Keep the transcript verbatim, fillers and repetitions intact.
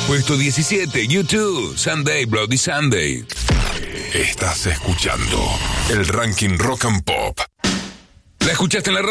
Puesto diecisiete, U dos, Sunday, Bloody Sunday. Estás escuchando el ranking Rock and Pop. ¿La escuchaste en la radio?